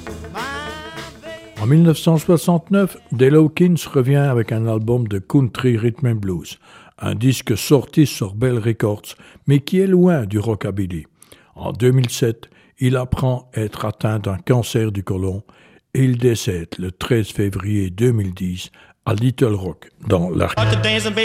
En 1969, Dale Hawkins revient avec un album de country rhythm and blues, un disque sorti sur Bell Records, mais qui est loin du rockabilly. En 2007, il apprend être atteint d'un cancer du côlon et il décède le 13 février 2010 à Little Rock, dans l'Arkansas.